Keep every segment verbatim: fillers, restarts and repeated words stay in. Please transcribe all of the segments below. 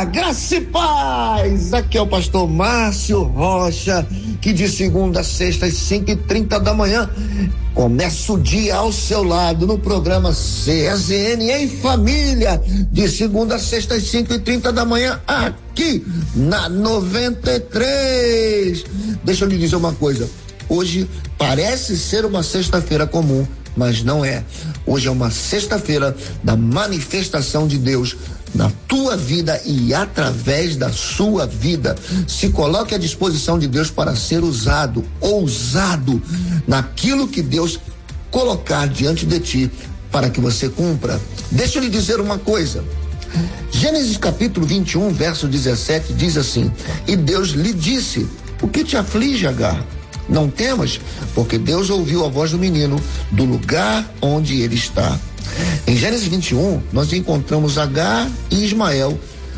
dia, graça e paz. Aqui é o pastor Márcio Rocha, que de segunda a sexta às cinco e trinta da manhã começa o dia ao seu lado no programa C S N em Família, de segunda a sexta às cinco e trinta da manhã aqui na noventa e três. Deixa eu lhe dizer uma coisa, hoje parece ser uma sexta-feira comum, mas não é. Hoje é uma sexta-feira da manifestação de Deus na tua vida e através da sua vida. Se coloque à disposição de Deus para ser usado, ousado naquilo que Deus colocar diante de ti para que você cumpra. Deixa eu lhe dizer uma coisa. Gênesis capítulo vinte e um, verso dezessete diz assim: e Deus lhe disse: o que te aflige, Agar? Não temas, porque Deus ouviu a voz do menino do lugar onde ele está. Em Gênesis vinte e um, nós encontramos Agar e Ismael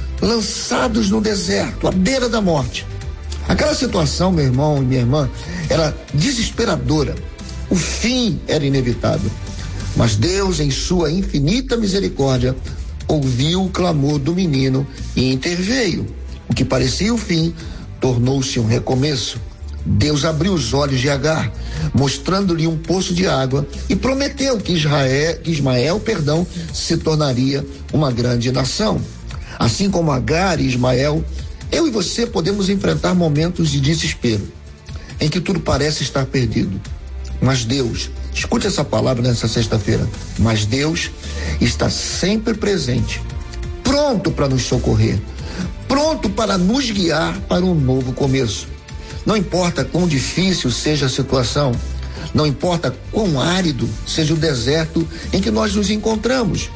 lançados no deserto, à beira da morte. Aquela situação, meu irmão e minha irmã, era desesperadora. O fim era inevitável. Mas Deus, em sua infinita misericórdia, ouviu o clamor do menino e interveio. O que parecia o fim tornou-se um recomeço. Deus abriu os olhos de Agar, mostrando-lhe um poço de água, e prometeu que Israel, que Ismael, perdão, se tornaria uma grande nação. Assim como Agar e Ismael, eu e você podemos enfrentar momentos de desespero, em que tudo parece estar perdido. Mas Deus, escute essa palavra nessa sexta-feira, mas Deus está sempre presente, pronto para nos socorrer, pronto para nos guiar para um novo começo. Não importa quão difícil seja a situação, não importa quão árido seja o deserto em que nós nos encontramos,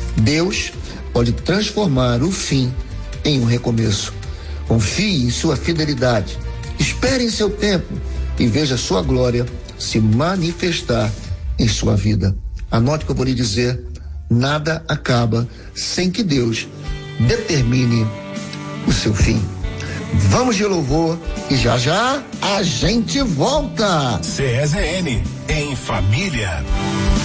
Deus pode transformar o fim em um recomeço. Confie em sua fidelidade, espere em seu tempo e veja sua glória se manifestar em sua vida. Anote o que eu vou lhe dizer: nada acaba sem que Deus determine o seu fim. Vamos de louvor e já já a gente volta. C S N em Família.